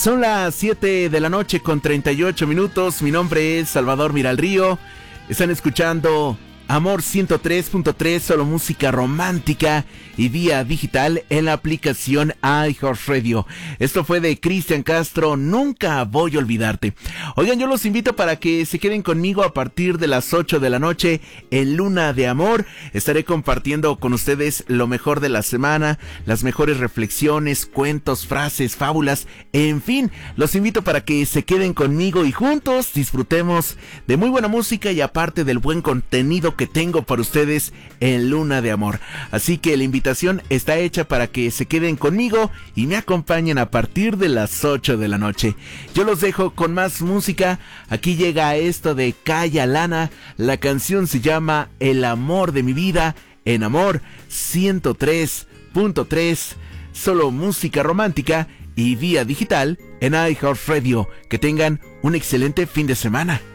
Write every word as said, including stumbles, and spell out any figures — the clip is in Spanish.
Son las siete de la noche con treinta y ocho minutos. Mi nombre es Salvador Miralrío. Están escuchando Amor ciento tres punto tres, solo música romántica y vía digital en la aplicación iHeartRadio. Esto fue de Cristian Castro, Nunca Voy a Olvidarte. Oigan, yo los invito para que se queden conmigo a partir de las ocho de la noche en Luna de Amor. Estaré compartiendo con ustedes lo mejor de la semana, las mejores reflexiones, cuentos, frases, fábulas, en fin. Los invito para que se queden conmigo y juntos disfrutemos de muy buena música y aparte del buen contenido que tengo para ustedes en Luna de Amor. Así que la invitación está hecha para que se queden conmigo y me acompañen a partir de las ocho de la noche. Yo los dejo con más música. Aquí llega esto de Calla Lana. La canción se llama El amor de mi vida en Amor ciento tres punto tres, solo música romántica y vía digital en iHeartRadio. Que tengan un excelente fin de semana.